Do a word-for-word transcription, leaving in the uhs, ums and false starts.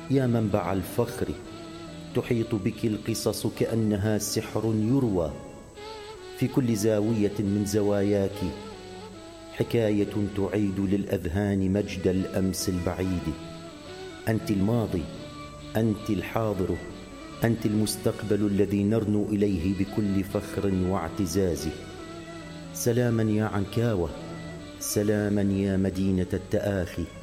يا منبع الفخر، تحيط بك القصص كأنها سحر يروى. في كل زاوية من زواياك حكاية تعيد للأذهان مجد الأمس البعيد. أنت الماضي، أنت الحاضر، أنت المستقبل الذي نرنو إليه بكل فخر واعتزاز. سلاما يا عنكاوة، سلاما يا مدينة التآخي.